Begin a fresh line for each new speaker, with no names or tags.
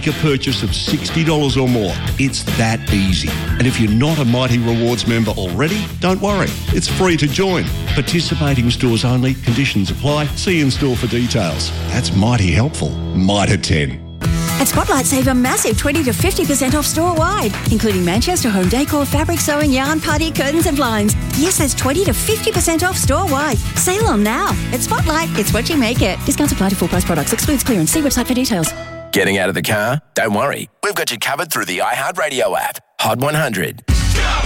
make a purchase of $60 or more. It's that easy. And if you're not a Mighty Rewards member already, don't worry. It's free to join. Participating stores only. Conditions apply. See in store for details. That's mighty helpful. Mitre 10.
At Spotlight, save a massive 20 to 50% off store-wide, including Manchester home decor, fabric sewing, yarn, party curtains and blinds. Yes, that's 20 to 50% off store-wide. Sale on now. At Spotlight, it's what you make it. Discounts apply to full-price products. Excludes clearance. See website for details.
Getting out of the car? Don't worry. We've got you covered through the iHeartRadio app. Hot 100.